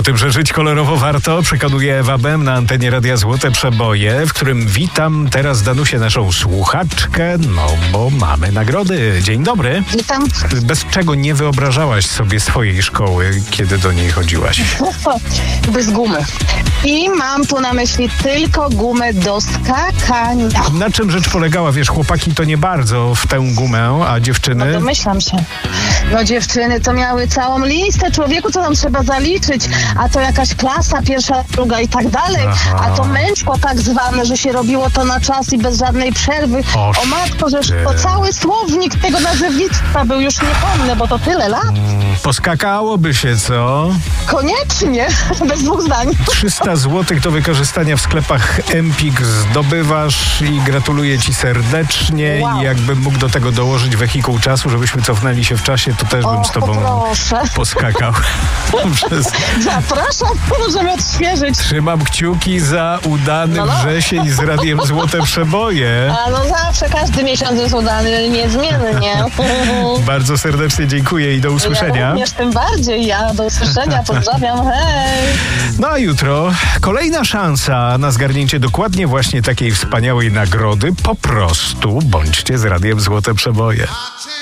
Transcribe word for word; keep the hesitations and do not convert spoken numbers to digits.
O tym, że żyć kolorowo warto, przekonuje Ewa Bem na antenie Radia Złote Przeboje, w którym witam teraz Danusię, naszą słuchaczkę, no bo mamy nagrody. Dzień dobry. Witam. Bez czego nie wyobrażałaś sobie swojej szkoły, kiedy do niej chodziłaś? Bez gumy. I mam tu na myśli tylko gumę do skakania. Na czym rzecz polegała? Wiesz, chłopaki to nie bardzo w tę gumę, a dziewczyny? No domyślam się. No dziewczyny to miały całą listę, człowieku, co tam trzeba zaliczyć, a to jakaś klasa, pierwsza, druga i tak dalej, Aha. a to męczko tak zwane, że się robiło to na czas i bez żadnej przerwy. O, o matko, żeż ty. to cały słownik tego nazewnictwa był, już niepomnę, bo to tyle lat. Poskakałoby się, co? Koniecznie, bez dwóch zdań. trzysta złotych do wykorzystania w sklepach Empik zdobywasz i gratuluję ci serdecznie. Wow. I jakbym mógł do tego dołożyć wehikuł czasu, żebyśmy cofnęli się w czasie, to też O, bym z tobą poproszę. poskakał. Przez... Zapraszam, możemy odświeżyć. Trzymam kciuki za udany No, no. wrzesień z Radiem Złote Przeboje. A no zawsze, każdy miesiąc jest udany, niezmiennie. Bardzo serdecznie dziękuję i do Ja usłyszenia. również tym bardziej, ja do usłyszenia, pozdrawiam, hej! No a jutro kolejna szansa na zgarnięcie dokładnie właśnie takiej wspaniałej nagrody. Po prostu bądźcie z Radiem Złote Przeboje.